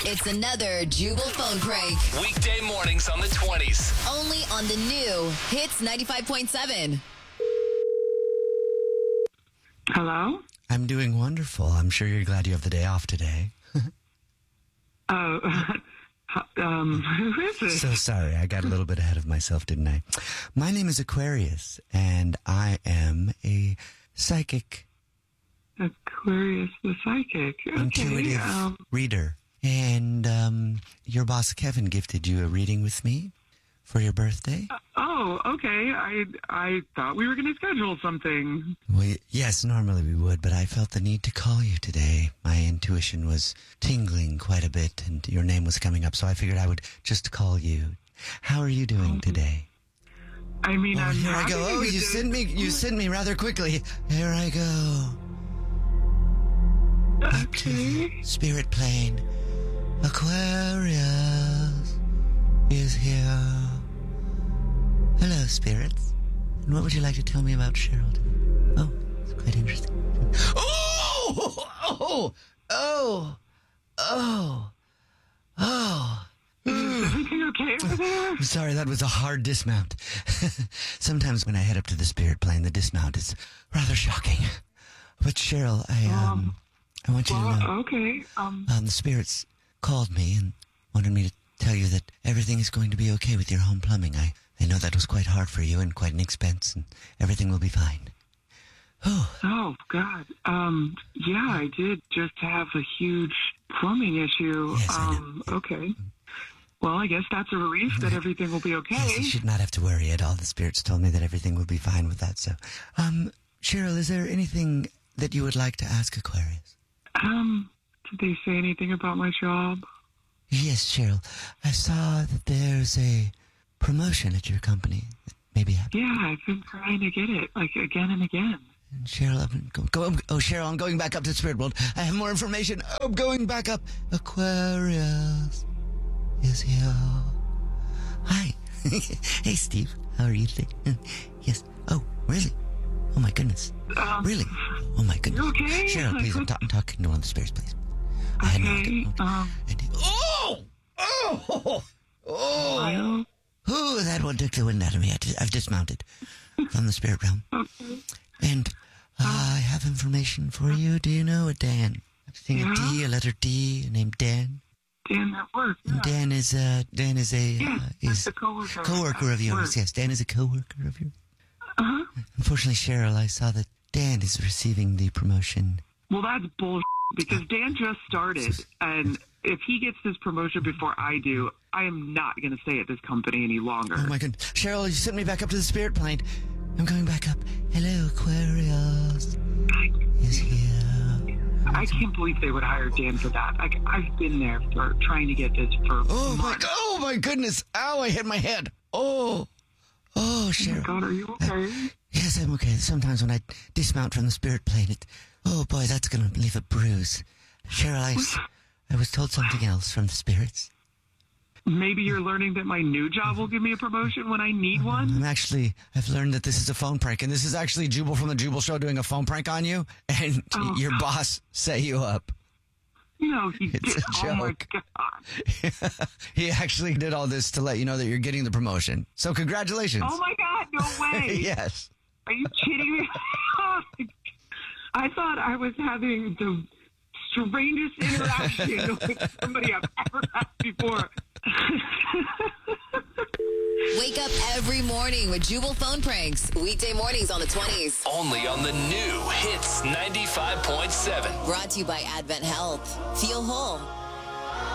It's another Jubal phone prank. Weekday mornings on the 20s. Only on the new Hits 95.7. Hello? I'm doing wonderful. I'm sure you're glad you have the day off today. Who is this? So sorry, I got a little bit ahead of myself, didn't I? My name is Aquarius, and I am a psychic. Aquarius the psychic. Okay. Intuitive reader. And your boss, Kevin, gifted you a reading with me for your birthday. Okay. I thought we were going to schedule something. Well, yes, normally we would, but I felt the need to call you today. My intuition was tingling quite a bit, and your name was coming up, so I figured I would just call you. How are you doing today? I mean, I'm Here I having go. a Oh, good day. you sent me rather quickly. Here I go. Up to Okay. Spirit Plane. Aquarius is here. Hello, spirits. And what would you like to tell me about Cheryl today? Oh, it's quite interesting. Is everything okay over there? I'm sorry, that was a hard dismount. Sometimes when I head up to the spirit plane, the dismount is rather shocking. But Cheryl, I want you to know, Okay. the spirits called me and wanted me to tell you that everything is going to be okay with your home plumbing. I know that was quite hard for you and quite an expense, and everything will be fine. Oh, God. Yeah, I did just have a huge plumbing issue. Yes, I know. Okay. Well, I guess that's a relief that everything will be okay. Yes, you should not have to worry at all. The spirits told me that everything will be fine with that. So, Cheryl, is there anything that you would like to ask Aquarius? Did they say anything about my job? Yes, Cheryl. I saw that there's a promotion at your company that may be happening. Yeah, I've been trying to get it, like, again and again. And Cheryl, Cheryl, I'm going back up to the spirit world. I have more information. I'm going back up. Aquarius is here. Hi. Hey, Steve. How are you today? Yes. Oh, really? Oh, my goodness. Really? Oh, my goodness. You okay? Cheryl, please, I'm talking to one of the spirits, please. I had no idea. Oh, that one took the wind out of me. I've dismounted from the spirit realm. Okay. And I have information for you. Do you know a Dan? I'm seeing a D, a letter D, named Dan. Dan at work. And Dan is a that's a coworker. coworker of yours. Work. Yes, Dan is a coworker of yours. Uh-huh. Unfortunately, Cheryl, I saw that Dan is receiving the promotion. Well, that's bullshit because Dan just started, and if he gets this promotion before I do, I am not going to stay at this company any longer. Oh my goodness, Cheryl, you sent me back up to the spirit plane. I'm going back up. Hello, Aquarius is here. I can't believe they would hire Dan for that. Like, I've been there for trying to get this for months. Oh my goodness! Ow! I hit my head. Oh, Cheryl. God, are you okay? Yes, I'm okay. Sometimes when I dismount from the spirit plane, oh boy, that's going to leave a bruise. Cheryl, I was told something else from the spirits. Maybe you're learning that my new job will give me a promotion when I need one? I've learned that this is a phone prank, and this is actually Jubal from the Jubal Show doing a phone prank on you, and your boss set you up. No, he It's did. a Oh, my joke. God. He actually did all this to let you know that you're getting the promotion. So congratulations. Oh, my God, no way. Yes. Are you kidding me? I thought I was having the strangest interaction with somebody I've ever had before. Wake up every morning with Jubal phone pranks. Weekday mornings on the 20s. Only on the new Hits 95.7. Brought to you by Advent Health. Feel whole.